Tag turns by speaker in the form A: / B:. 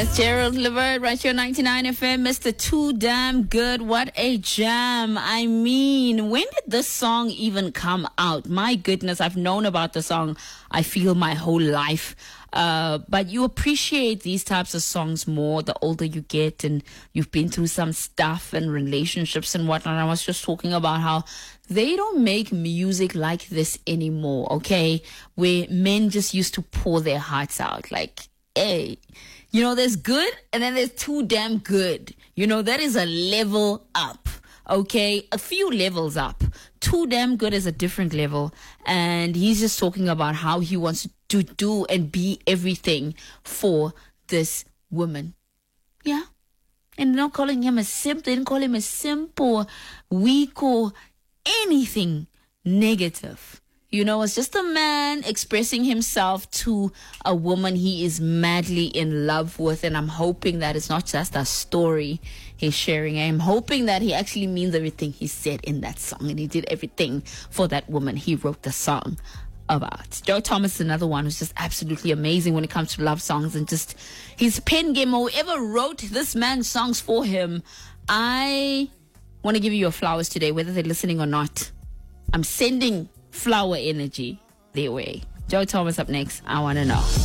A: That's Gerald Levert, right here on 99 FM. Mr. Too Damn Good. What a jam. I mean, when did this song even come out? My goodness, I've known about the song, I feel, my whole life. But you appreciate these types of songs more the older you get and you've been through some stuff and relationships and whatnot. I was just talking about how they don't make music like this anymore, okay? Where men just used to pour their hearts out like, hey, you know, there's good and then there's too damn good. You know, that is a level up, okay? A few levels up. Too damn good is a different level. And he's just talking about how he wants to do and be everything for this woman. Yeah. And not calling him a simp. They didn't call him a simp or weak or anything negative. You know, it's just a man expressing himself to a woman he is madly in love with. And I'm hoping that it's not just a story he's sharing. I'm hoping that he actually means everything he said in that song. And he did everything for that woman he wrote the song about. Joe Thomas is another one who's just absolutely amazing when it comes to love songs. And just his pen game, whoever wrote this man's songs for him, I want to give you your flowers today, whether they're listening or not. I'm sending flower energy their way. Joe Thomas up next. I want to know.